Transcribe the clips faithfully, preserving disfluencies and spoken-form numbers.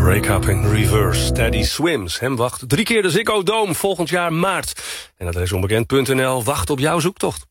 Break Up in Reverse. Steady Swims. Hem wacht drie keer de Ziggo Dome volgend jaar maart. En adres onbekend punt n l wacht op jouw zoektocht.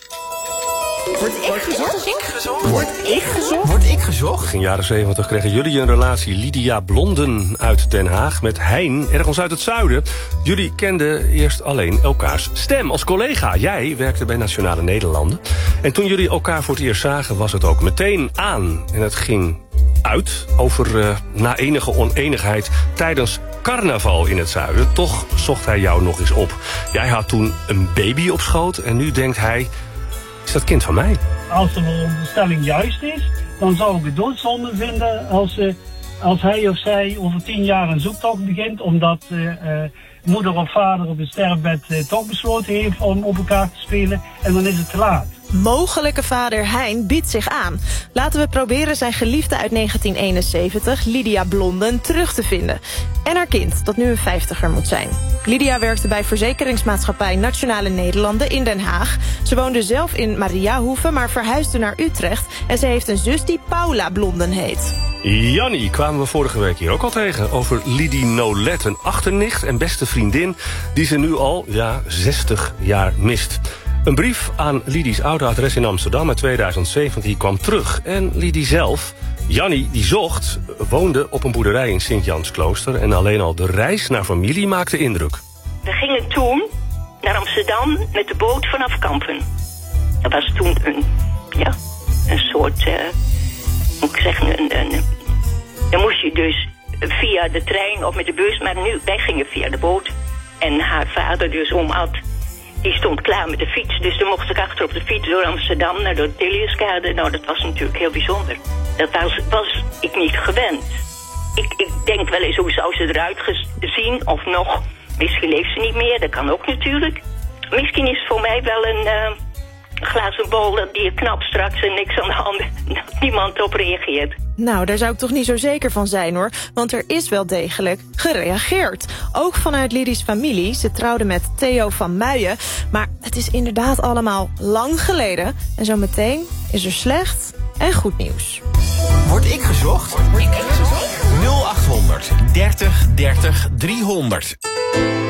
Word ik gezocht? Word ik gezocht? Word ik gezocht? Begin jaren zeventig kregen jullie een relatie. Lydia Blonden uit Den Haag met Hein, ergens uit het zuiden. Jullie kenden eerst alleen elkaars stem als collega. Jij werkte bij Nationale Nederlanden. En toen jullie elkaar voor het eerst zagen was het ook meteen aan. En het ging uit over uh, na enige oneenigheid tijdens carnaval in het zuiden. Toch zocht hij jou nog eens op. Jij had toen een baby op schoot en nu denkt hij, is dat kind van mij? Als de onderstelling juist is, dan zou ik het doodzonde vinden als, uh, als hij of zij over tien jaar een zoektocht begint, omdat uh, uh, moeder of vader op het sterfbed uh, toch besloten heeft om op elkaar te spelen en dan is het te laat. Mogelijke vader Hein biedt zich aan. Laten we proberen zijn geliefde uit negentien eenenzeventig, Lydia Blonden, terug te vinden. En haar kind, dat nu een vijftiger moet zijn. Lydia werkte bij verzekeringsmaatschappij Nationale Nederlanden in Den Haag. Ze woonde zelf in Mariahoeve, maar verhuisde naar Utrecht. En ze heeft een zus die Paula Blonden heet. Jannie kwamen we vorige week hier ook al tegen. Over Lydie Nolet, een achternicht en beste vriendin die ze nu al, ja, zestig jaar mist. Een brief aan Lydie's oude adres in Amsterdam uit tweeduizend zeventien kwam terug. En Lydie zelf, Jannie, die zocht, woonde op een boerderij in Sint-Jansklooster. En alleen al de reis naar familie maakte indruk. We gingen toen naar Amsterdam met de boot vanaf Kampen. Dat was toen een, ja, een soort, uh, moet ik zeggen, een, een, dan moest je dus via de trein of met de bus, maar nu, wij gingen via de boot. En haar vader, dus oom Ad, die stond klaar met de fiets. Dus toen mocht ik achter op de fiets door Amsterdam naar de Teliuskade. Nou, dat was natuurlijk heel bijzonder. Dat was, was ik niet gewend. Ik, ik denk wel eens, hoe zou ze eruit gezien? Of nog, misschien leeft ze niet meer. Dat kan ook natuurlijk. Misschien is het voor mij wel een uh, glazen bol die je knapt straks en niks aan de hand. Dat niemand op reageert. Nou, daar zou ik toch niet zo zeker van zijn, hoor. Want er is wel degelijk gereageerd. Ook vanuit Lydie's familie. Ze trouwde met Theo van Muijen. Maar het is inderdaad allemaal lang geleden. En zo meteen is er slecht en goed nieuws. Word ik gezocht? Word ik gezocht? nul acht honderd dertig dertig driehonderd.